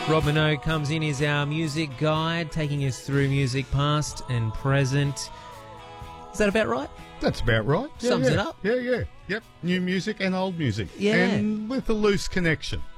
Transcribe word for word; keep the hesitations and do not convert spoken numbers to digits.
Rob Minogue comes in as our music guide, taking us through music past and present. Is that about right? That's about right. Yeah, Sums yeah. it up. Yeah, yeah. Yep. New music and old music. Yeah. And with a loose connection.